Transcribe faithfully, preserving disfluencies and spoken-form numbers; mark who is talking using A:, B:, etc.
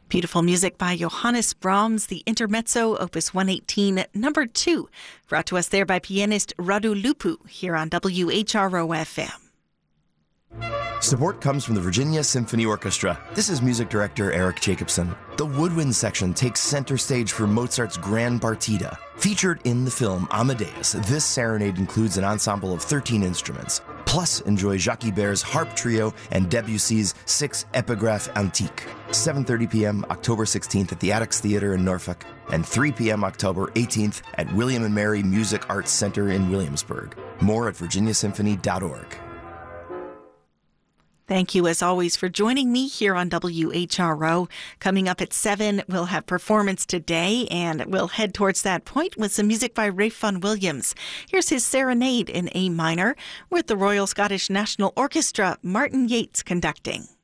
A: Beautiful music by Johannes Brahms, the Intermezzo, Opus one eighteen, number two, brought to us there by pianist Radu Lupu here on W H R O F M.
B: Support comes from the Virginia Symphony Orchestra. This is music director Eric Jacobson. The woodwind section takes center stage for Mozart's Grand Partita. Featured in the film Amadeus, this serenade includes an ensemble of thirteen instruments. Plus, enjoy Jacques Ibert's Harp Trio and Debussy's Six Epigraphes Antiques. seven thirty p.m. October sixteenth at the Attucks Theatre in Norfolk, and three p.m. October eighteenth at William and Mary Music Arts Center in Williamsburg. More at virginia symphony dot org.
A: Thank you, as always, for joining me here on W H R O. Coming up at seven, we'll have Performance Today, and we'll head towards that point with some music by Ralph Vaughan Williams. Here's his Serenade in A minor with the Royal Scottish National Orchestra, Martin Yates conducting.